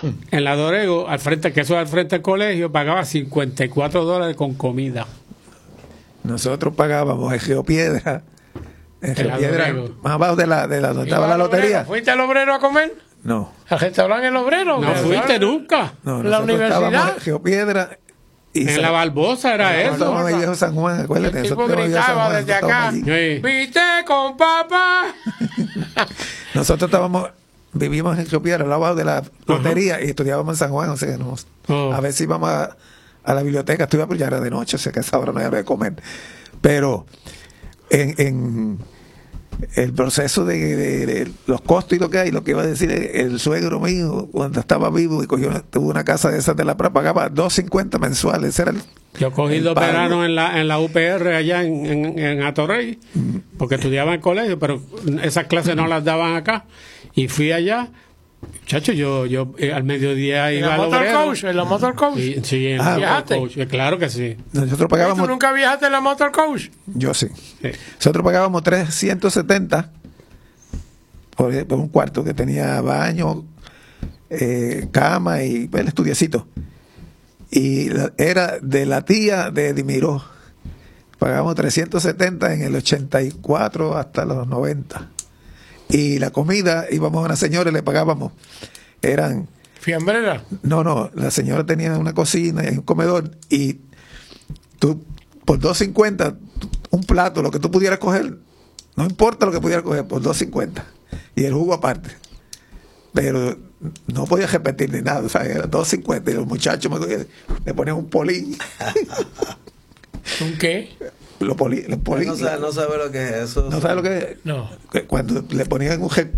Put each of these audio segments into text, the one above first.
en la Dorego, al frente, que eso al frente del colegio, pagaba $54 con comida. Nosotros pagábamos en Geopiedra, más abajo de la donde estaba la lotería. ¿Fuiste al Obrero a comer? No. ¿Al restaurante El Obrero? No fuiste nunca. No, ¿La universidad? Estábamos en Geopiedra. Y en la Barbosa era eso. Estábamos en Viejo San Juan, acuérdate. El tipo gritaba desde acá, ¿viste con papá? Nosotros vivíamos en Geopiedra, al lado de la lotería, y estudiábamos en San Juan, o sea, a veces íbamos a la biblioteca, estudiaba, pero ya era de noche, o sea que a esa hora no había de comer. Pero en el proceso de los costos y lo que hay, lo que iba a decir el suegro mío cuando estaba vivo y tuvo una casa de esas de la Praia, pagaba $2.50 mensuales. Era yo cogí 2 veranos en la UPR allá en Atorrey, porque estudiaba en el colegio, pero esas clases no las daban acá, y fui allá. Chacho, yo al mediodía iba al Obrero. ¿En la Motor Coach? Sí, en la Motor Coach, claro que sí. Nosotros pagábamos. ¿Tú nunca viajaste en la Motor Coach? Yo sí. Nosotros pagábamos $370 por un cuarto que tenía baño, cama y el estudiecito. Y era de la tía de Edimiró. Pagamos $370 en el 84 hasta los 90. Y la comida, íbamos a una señora y le pagábamos, eran... ¿Fiambrera? No, la señora tenía una cocina y un comedor, y tú, por $2.50, un plato, lo que tú pudieras coger, no importa lo que pudieras coger, por $2.50, y el jugo aparte. Pero no podías repetir ni nada, o sea, era $2.50, y los muchachos le ponían un polín. ¿Un qué? Los polín. No sabe lo que es eso. ¿No sabe lo que es? No. Cuando le ponían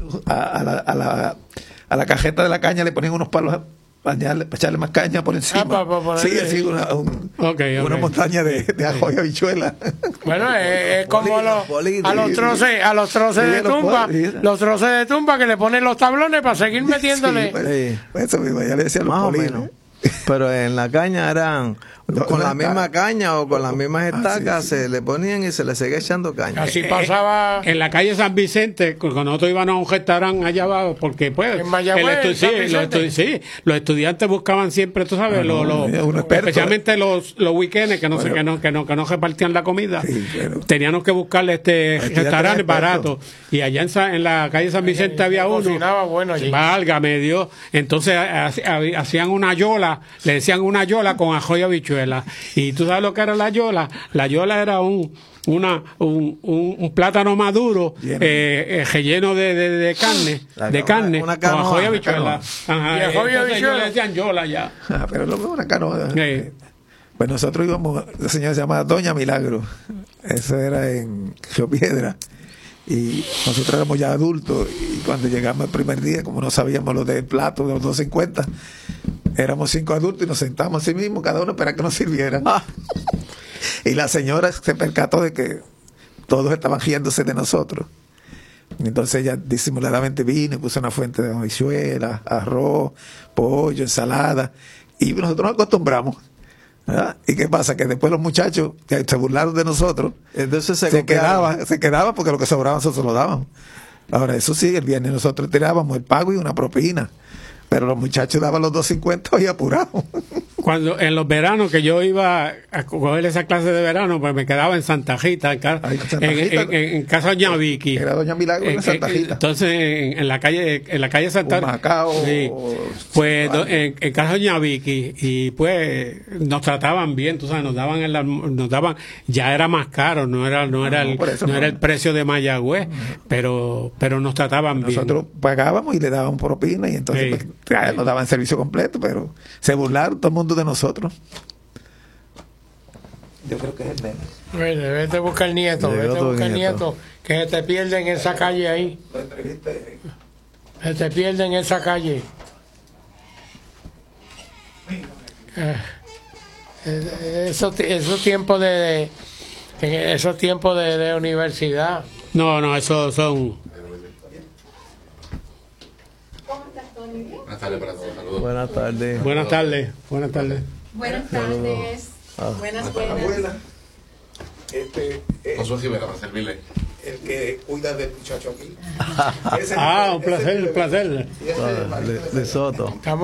a la cajeta de la caña, le ponían unos palos para echarle más caña por encima. Sí, una montaña de ajo y habichuela. Bueno, es como a los troces de tumba. Los troces de tumba que le ponen los tablones para seguir metiéndole. Eso mismo, ya le decían los polinos. Pero en la caña eran con la misma caña o con las mismas estacas, se le ponían y se le seguía echando caña. Así pasaba en la calle San Vicente, cuando nosotros íbamos a un restaurante allá abajo, porque pues en Mayagüez, los estudiantes buscaban siempre, tú sabes, especialmente los weekends que no repartían la comida, teníamos que buscarle restaurantes baratos, y allá en la calle San Vicente había uno, válgame Dios, entonces hacían una yola, le decían una yola con ajo y habichuela. Y tú sabes lo que era la yola. La yola era un plátano maduro relleno de carne una con ajo y habichuela. Y ajo y habichuela le decían yola ya. Pero no fue una canoa. Pues nosotros íbamos, la señora se llamaba Doña Milagro, eso era en Geopiedra, y nosotros éramos ya adultos, y cuando llegamos el primer día, como no sabíamos lo del plato de los $2.50, éramos 5 adultos y nos sentamos así mismo, cada uno para que nos sirvieran. Y la señora se percató de que todos estaban riéndose de nosotros. Entonces ella disimuladamente vino y puso una fuente de habichuelas, arroz, pollo, ensalada, y nosotros nos acostumbramos. ¿Verdad? ¿Y qué pasa? Que después los muchachos que se burlaron de nosotros, entonces se quedaban porque lo que sobraba nosotros lo dábamos. Ahora, eso sí, el viernes nosotros tirábamos el pago y una propina, pero los muchachos daban los $2.50 y apurados. Cuando en los veranos que yo iba a coger esa clase de verano, pues me quedaba en Santa Rita, en casa Doña Vicky. Era Doña Milagro en Santa Rita. Entonces en la calle Santa Rita, pues en casa Doña Vicky, y pues nos trataban bien, tú sabes, nos daban, ya era más caro, no era el precio de Mayagüez, pero nos trataban bien. Nosotros pagábamos y le daban propina, y entonces pues, nos daban servicio completo, pero se burlaron todo el mundo de nosotros. Yo creo que es el nene. Bueno, vete a buscar el nieto, que se te pierde en esa calle ahí. Se te pierde en esa calle. Esos tiempos de universidad. No, esos son. Buenas tardes para todos. Saludos. Buenas tardes. Buenas tardes. Buenas tardes. Buenas. Josué Rivera, para servirle. El que cuida del muchacho aquí. Un placer. De Soto.